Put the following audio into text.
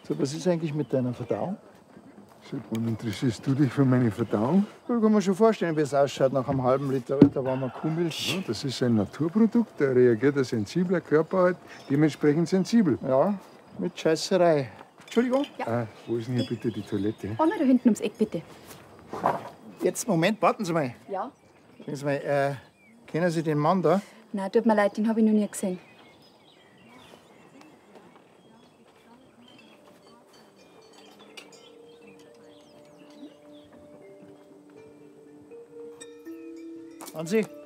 So, was ist eigentlich mit deiner Verdauung? Seit wann interessierst du dich für meine Verdauung? Ich kann mir schon vorstellen, wie es ausschaut nach einem halben Liter alter warmer Kuhmilch. Ja, das ist ein Naturprodukt, da reagiert ein sensibler Körper halt dementsprechend sensibel. Ja, mit Scheißerei. Entschuldigung? Wo ist denn hier bitte die Toilette? Einmal da hinten ums Eck, bitte. Jetzt, Moment, warten Sie mal. Ja? Sagen Sie mal, kennen Sie den Mann da? Nein, tut mir leid, den habe ich noch nie gesehen. Hansi,